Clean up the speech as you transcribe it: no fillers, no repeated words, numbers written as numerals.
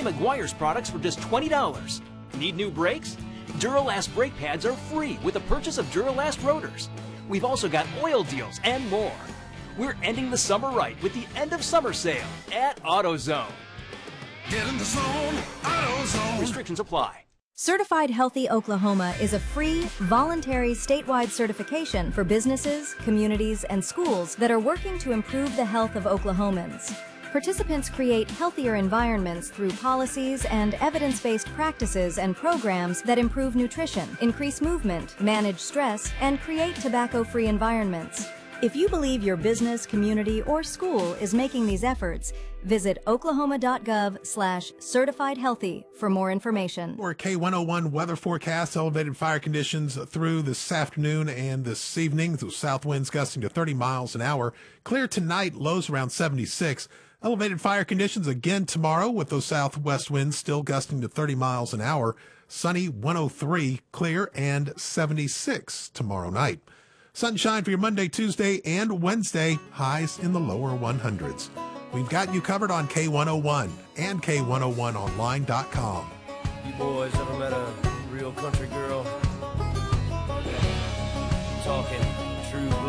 Meguiar's products for just $20. Need new brakes? Duralast brake pads are free with the purchase of Duralast rotors. We've also got oil deals and more. We're ending the summer right with the end of summer sale at AutoZone. Get in the zone, AutoZone. Restrictions apply. Certified Healthy Oklahoma is a free, voluntary statewide certification for businesses, communities, and schools that are working to improve the health of Oklahomans. Participants create healthier environments through policies and evidence-based practices and programs that improve nutrition, increase movement, manage stress, and create tobacco-free environments. If you believe your business, community, or school is making these efforts, visit oklahoma.gov/certifiedhealthy for more information. Or K101 weather forecast, elevated fire conditions through this afternoon and this evening. Those south winds gusting to 30 miles an hour. Clear tonight, lows around 76. Elevated fire conditions again tomorrow with those southwest winds still gusting to 30 miles an hour. Sunny 103, clear, and 76 tomorrow night. Sunshine for your Monday, Tuesday, and Wednesday. Highs in the lower 100s. We've got you covered on K101 and K101online.com. You boys ever met a real country girl?